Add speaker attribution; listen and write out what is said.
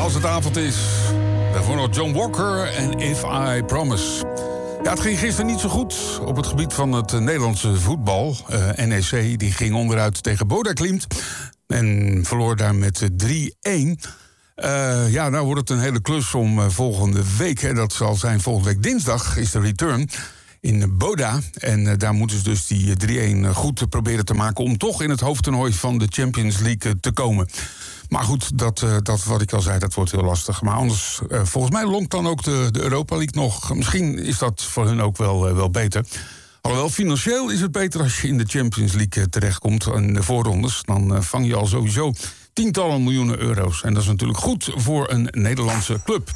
Speaker 1: als het avond is. Daarvoor nog John Walker en If I Promise. Ja, het ging gisteren niet zo goed op het gebied van het Nederlandse voetbal. NEC die ging onderuit tegen Boda Glimt en verloor daar met 3-1. Ja, nou wordt het een hele klus om volgende week. En dat zal zijn volgende week dinsdag is de return in Boda. En daar moeten ze dus die 3-1 goed proberen te maken om toch in het hoofdtoernooi van de Champions League te komen. Maar goed, dat wat ik al zei, dat wordt heel lastig. Maar anders, volgens mij lonkt dan ook de Europa League nog. Misschien is dat voor hun ook wel beter. Alhoewel, financieel is het beter als je in de Champions League terechtkomt in de voorrondes. Dan vang je al sowieso tientallen miljoenen euro's. En dat is natuurlijk goed voor een Nederlandse club.